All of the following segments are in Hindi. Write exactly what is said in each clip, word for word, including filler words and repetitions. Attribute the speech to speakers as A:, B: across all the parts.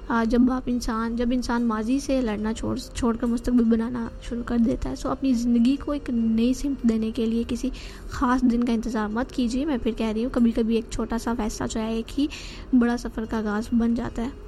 A: आ, जब आप इंसान जब इंसान माजी से लड़ना छोड़ छोड़कर मुस्तकबिल बनाना शुरू कर देता है, सो अपनी ज़िंदगी को एक नई सिमत देने के लिए किसी ख़ास दिन का इंतज़ार मत कीजिए। मैं फिर कह रही हूँ, कभी कभी एक छोटा सा फैसला जो है एक ही बड़ा सफ़र का आगाज़ बन जाता है।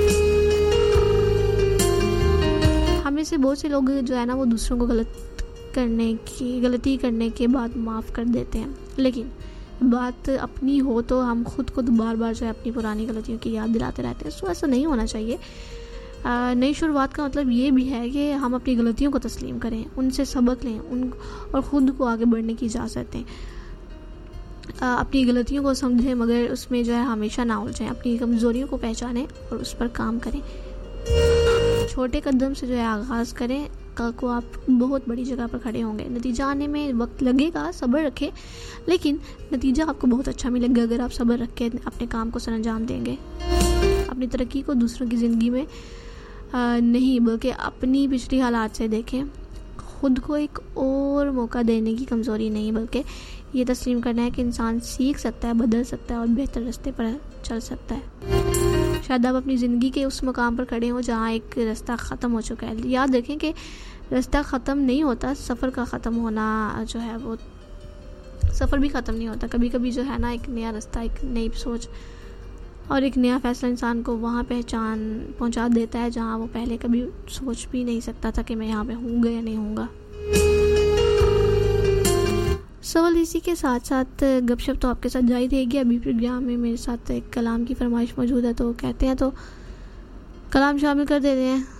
A: हमें से बहुत से लोग जो है ना वो दूसरों को गलत करने की गलती करने के बाद माफ़ कर देते हैं, लेकिन बात अपनी हो तो हम खुद को बार बार जो है अपनी पुरानी गलतियों की याद दिलाते रहते हैं। सो ऐसा नहीं होना चाहिए। नई शुरुआत का मतलब ये भी है कि हम अपनी गलतियों को तस्लीम करें, उनसे सबक लें, उन और ख़ुद को आगे बढ़ने की इजाज़त दें। अपनी गलतियों को समझें मगर उसमें जो है हमेशा ना उलझें। अपनी कमज़ोरियों को पहचानें और उस पर काम करें। छोटे कदम से जो है आगाज़ करें, कल को आप बहुत बड़ी जगह पर खड़े होंगे। नतीजा आने में वक्त लगेगा, सब्र रखें, लेकिन नतीजा आपको बहुत अच्छा मिलेगा अगर आप सब्र रख के अपने काम को सरअंजाम देंगे। अपनी तरक्की को दूसरों की ज़िंदगी में आ, नहीं बल्कि अपनी पिछली हालात से देखें। खुद को एक और मौका देने की कमज़ोरी नहीं, बल्कि ये तस्लीम करना है कि इंसान सीख सकता है, बदल सकता है और बेहतर रास्ते पर चल सकता है। शायद आप अपनी ज़िंदगी के उस मकाम पर खड़े हो जहाँ एक रास्ता ख़त्म हो चुका है। याद रखें कि रास्ता ख़त्म नहीं होता, सफ़र का ख़त्म होना जो है वो सफ़र भी ख़त्म नहीं होता। कभी कभी जो है ना एक नया रास्ता, एक नई सोच और एक नया फ़ैसला इंसान को वहाँ पहचान पहुँचा देता है जहाँ वो पहले कभी सोच भी नहीं सकता था कि मैं यहाँ पे हूँगा या नहीं हूँगा। सवाल इसी के साथ साथ गपशप तो आपके साथ जारी रहेगी। अभी प्रोग्राम में मेरे साथ एक कलाम की फरमाइश मौजूद है, तो कहते हैं तो कलाम शामिल कर देते हैं।